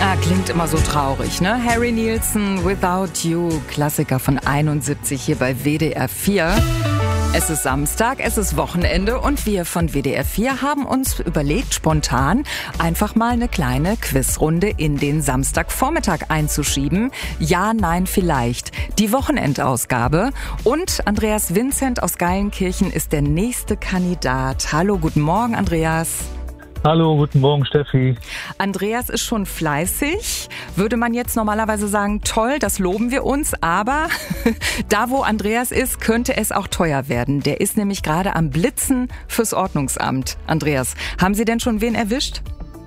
Klingt immer so traurig, ne? Harry Nilsson, Without You, Klassiker von 71 hier bei WDR 4. Es ist Samstag, es ist Wochenende und wir von WDR 4 haben uns überlegt, spontan einfach mal eine kleine Quizrunde in den Samstagvormittag einzuschieben. Ja, nein, vielleicht. Die Wochenendausgabe. Und Andreas Vincent aus Geilenkirchen ist der nächste Kandidat. Hallo, guten Morgen, Andreas. Hallo, guten Morgen, Steffi. Andreas ist schon fleißig, würde man jetzt normalerweise sagen, toll, das loben wir uns, aber da, wo Andreas ist, könnte es auch teuer werden. Der ist nämlich gerade am Blitzen fürs Ordnungsamt. Andreas, haben Sie denn schon wen erwischt?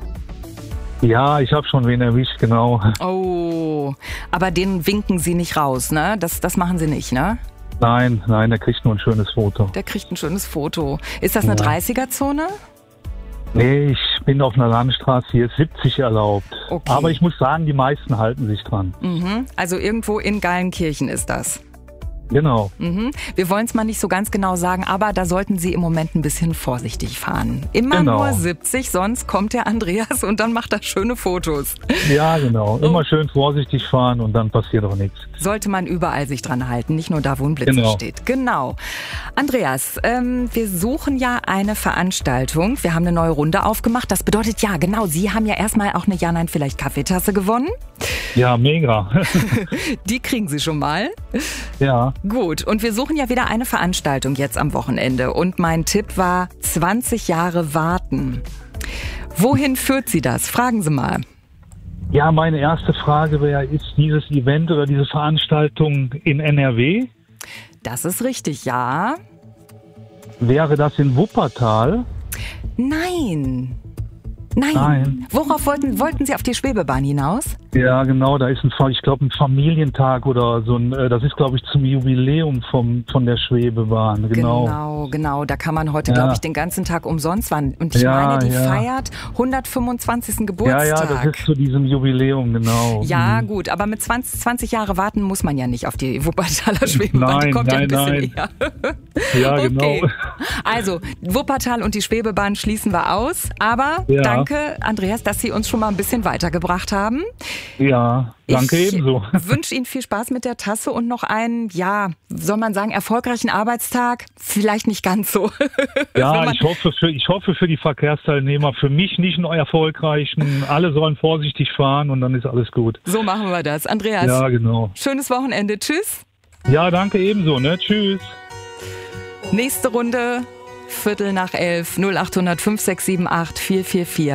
Ja, ich habe schon wen erwischt, genau. Oh, aber den winken Sie nicht raus, ne? Das machen Sie nicht, ne? Nein, der kriegt nur ein schönes Foto. Der kriegt ein schönes Foto. Ist das eine 30er-Zone? Nee, ich bin auf einer Landstraße, hier ist 70 erlaubt. Okay. Aber ich muss sagen, die meisten halten sich dran. Also irgendwo in Geilenkirchen ist das. Genau. Wir wollen es mal nicht so ganz genau sagen, aber da sollten Sie im Moment ein bisschen vorsichtig fahren. Immer Genau. nur 70, sonst kommt der Andreas und dann macht er schöne Fotos. Ja, genau. Immer schön vorsichtig fahren und dann passiert auch nichts. Sollte man überall sich dran halten, nicht nur da, wo ein Blitzer steht. Genau. Andreas, wir suchen ja eine Veranstaltung. Wir haben eine neue Runde aufgemacht. Das bedeutet, ja, genau, Sie haben ja erstmal auch eine Ja-Nein-Vielleicht-Kaffeetasse gewonnen. Ja, mega. Die kriegen Sie schon mal. Ja. Gut, und wir suchen ja wieder eine Veranstaltung jetzt am Wochenende. Und mein Tipp war 20 Jahre warten. Wohin führt Sie das? Fragen Sie mal. Ja, meine erste Frage wäre, ist dieses Event oder diese Veranstaltung in NRW? Das ist richtig, ja. Wäre das in Wuppertal? Nein. Worauf wollten Sie auf die Schwebebahn hinaus? Ja, genau, da ist ich glaube, ein Familientag oder so das ist, glaube ich, zum Jubiläum von der Schwebebahn, genau. Genau, da kann man heute, glaube ich, den ganzen Tag umsonst fahren. Und ich meine, die feiert 125. Geburtstag. Ja, das ist zu diesem Jubiläum, genau. Ja, gut, aber mit 20 Jahre warten muss man ja nicht auf die Wuppertaler Schwebebahn. Die kommt ja ein bisschen eher. Ja, okay. Genau. Also, Wuppertal und die Schwebebahn schließen wir aus, aber danke, Andreas, dass Sie uns schon mal ein bisschen weitergebracht haben. Ja, danke ebenso. Ich wünsche Ihnen viel Spaß mit der Tasse und noch einen, soll man sagen, erfolgreichen Arbeitstag? Vielleicht nicht ganz so. Ja, ich hoffe für die Verkehrsteilnehmer, für mich nicht einen erfolgreichen. Alle sollen vorsichtig fahren und dann ist alles gut. So machen wir das. Andreas, ja, genau. Schönes Wochenende. Tschüss. Ja, danke ebenso. Ne? Tschüss. Nächste Runde, 11:15, 0800 5678 444.